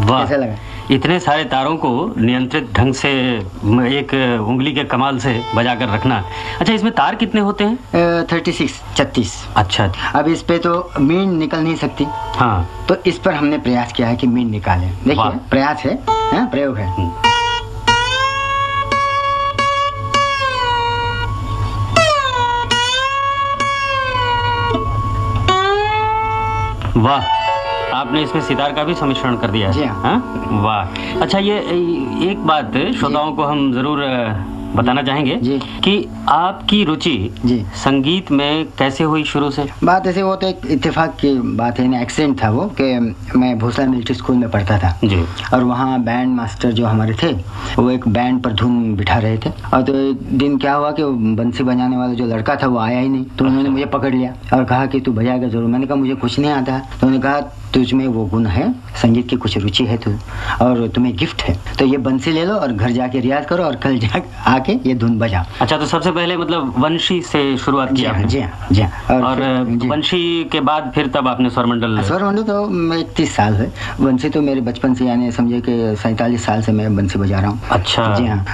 वाह, कैसा लगा? इतने सारे तारों को नियंत्रित ढंग से एक उंगली के कमाल से बजाकर रखना। अच्छा, इसमें तार कितने होते हैं? 36। अच्छा। अब इस पे तो मीन निकल नहीं सकती। हाँ, तो इस पर हमने प्रयास किया है कि मीन निकाले। वाह। देखिए, प्रयास है, प्रयोग है। वाह, आपने इसमें सितार का भी सम्मिश्रण कर दिया है। जी हाँ। हाँ? वाह। अच्छा, ये एक बात श्रोताओं को हम जरूर बताना चाहेंगे जी। कि आपकी रुचि जी। संगीत में कैसे हुई शुरू से? बात ऐसे, वो तो एक इत्तेफाक की बात है, एक्सीडेंट था वो, कि मैं भोसला मिलिट्री स्कूल में पढ़ता था जी। और वहाँ बैंड मास्टर जो हमारे थे वो एक बैंड पर धुन बिठा रहे थे। और तो एक दिन क्या हुआ कि वो बंसी बजाने वाला जो लड़का था वो आया ही नहीं। तो उन्होंने मुझे पकड़ लिया और कहा कि तू बजाएगा जरूर। मैंने कहा मुझे कुछ नहीं आता है। तो उन्होंने कहा तुझ में वो गुण है, संगीत की कुछ रुचि है तू, और तुम्हें गिफ्ट है, तो ये बंसी ले लो और घर जाके रियाज करो और कल जा आके ये धुन बजाओ। अच्छा, तो सबसे पहले मतलब वंशी से शुरुआत की आपने? जी हाँ, जी हाँ। और जी। वंशी के बाद फिर तब आपने स्वरमंडल? स्वरमंडल तो 31 साल है। बंसी तो मेरे बचपन से, यानी समझे कि 47 साल से मैं बंसी बजा रहा हूँ। अच्छा। जी हाँ।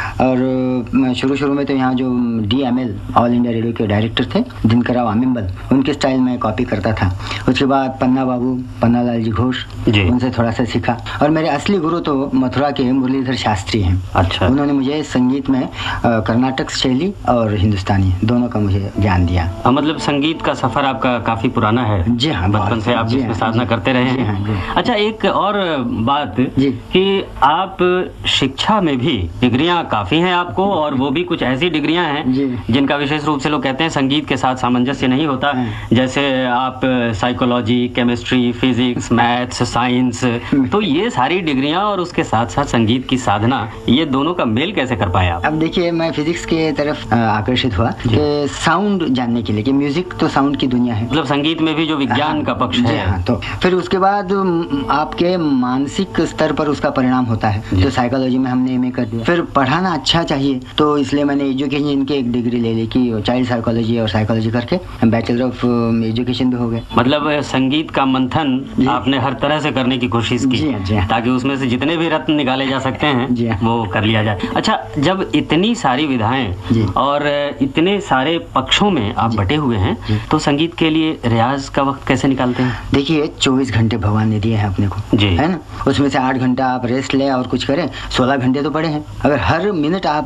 और शुरू में तो यहाँ जो DML ऑल इंडिया रेडियो के डायरेक्टर थे दिनकरराव आमिंबल, उनके स्टाइल में कॉपी करता था। उसके बाद पन्ना बाबू, पन्नालाल जी घोष, उनसे थोड़ा सा सीखा। और मेरे असली गुरु तो मथुरा के मुरलीधर शास्त्री हैं। अच्छा। उन्होंने मुझे संगीत में कर्नाटक शैली और हिंदुस्तानी दोनों का मुझे ज्ञान दिया। मतलब संगीत का सफर आपका काफी पुराना है। जी हाँ, बचपन से आप इसमें साधना करते रहे हैं। हाँ, अच्छा, एक और बात जी, कि आप शिक्षा में भी डिग्रियां काफी हैं आपको, और वो भी कुछ ऐसी डिग्रियां हैं जिनका विशेष रूप से लोग कहते हैं संगीत के साथ सामंजस्य नहीं होता। जैसे आप psychology, chemistry, physics, maths, science, तो ये सारी डिग्रियां और उसके साथ साथ संगीत की साधना, ये दोनों का मेल कैसे कर पाए आप? अब देखिए, मैं फिजिक्स के तरफ आकर्षित हुआ कि साउंड जानने के लिए, कि म्यूजिक तो साउंड की दुनिया है। मतलब संगीत में भी जो विज्ञान का पक्ष है। हाँ, तो फिर उसके बाद आपके मानसिक स्तर पर उसका परिणाम होता है। तो साइकोलॉजी में हमने MA कर दिया। फिर पढ़ाना अच्छा चाहिए, तो इसलिए मैंने एजुकेशन की एक डिग्री ले ली कि चाइल्ड साइकोलॉजी और साइकोलॉजी करके बैचलर ऑफ एजुकेशन भी हो गए। मतलब संगीत का मंथन आपने हर तरह से करने की कोशिश की, ताकि उसमें से जितने भी रत्न निकाले जा सकते हैं वो कर लिया जाए। अच्छा, जब इतनी सारी विधाएं और इतने सारे पक्षों में आप बटे हुए हैं, तो संगीत के लिए रियाज का वक्त कैसे निकालते हैं? देखिए, 24 घंटे भगवान ने दिए हैं अपने को, है ना। उसमें से 8 घंटा आप रेस्ट ले और कुछ करें, 16 घंटे तो पड़े हैं। अगर हर मिनट आप